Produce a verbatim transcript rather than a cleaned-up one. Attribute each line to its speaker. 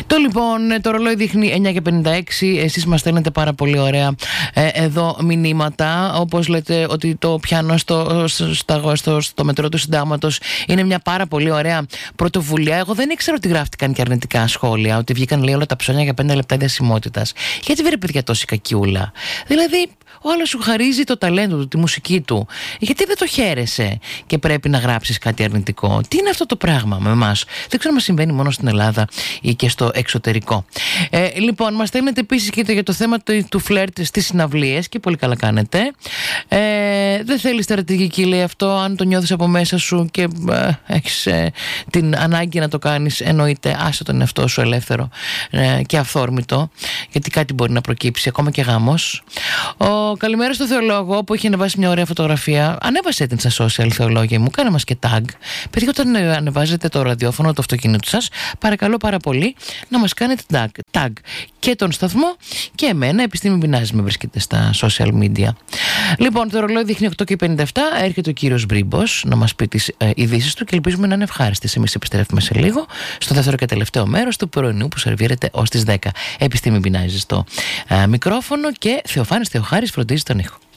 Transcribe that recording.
Speaker 1: Το λοιπόν, το ρολόι δείχνει εννιά και πενήντα έξι. Εσείς μας στέλνετε πάρα πολύ ωραία ε, εδώ μηνύματα. Όπως λέτε ότι το πιάνο στο, στο, στο, στο μετρό του Συντάγματος είναι μια πάρα πολύ ωραία πρωτοβουλία. Εγώ δεν ήξερα ότι γράφτηκαν και αρνητικά σχόλια, ότι βγήκαν λέει όλα τα ψώνια για πέντε λεπτά διασημότητας. Γιατί βρε παιδιά τόση κακιούλα? Δηλαδή, ο άλλος σου χαρίζει το ταλέντο του, τη μουσική του. Γιατί δεν το χαίρεσαι και πρέπει να γράψεις κάτι αρνητικό? Τι είναι αυτό το πράγμα με εμάς? Δεν ξέρω αν συμβαίνει μόνο στην Ελλάδα ή και στο εξωτερικό. Ε, λοιπόν, μας στέλνετε επίσης και για το θέμα του φλερτ στις συναυλίες και πολύ καλά κάνετε. Ε, δεν θέλει στρατηγική, λέει αυτό. Αν το νιώθεις από μέσα σου και ε, έχεις ε, την ανάγκη να το κάνεις, εννοείται, άσε τον εαυτό σου ελεύθερο ε, και αυθόρμητο, γιατί κάτι μπορεί να προκύψει, ακόμα και γάμος. Ο καλημέρα στο Θεολόγο που έχει ανεβάσει μια ωραία φωτογραφία. Ανέβασε την στα social, Θεολόγια μου. Κάνε μας και tag. Παιδιά, όταν ανεβάζετε το ραδιόφωνο του αυτοκίνητου σας, παρακαλώ πάρα πολύ να μας κάνετε tag. tag. Και τον σταθμό και εμένα. Επιστήμη Πεινάζει με βρίσκεται στα social media. Λοιπόν, το ρολόι δείχνει οκτώ και πενήντα επτά. Έρχεται ο κύριος Μπρίμπος να μας πει τις ε, ειδήσεις του και ελπίζουμε να είναι ευχάριστες. Εμείς επιστρέφουμε σε λίγο στο δεύτερο και τελευταίο μέρος του πρωινού που σερβίρεται ως τις δέκα. Επιστήμη Πεινάζει στο ε, μικρόφωνο και Θεοφάνης Θεοχάρης φροντίζει τον ήχο.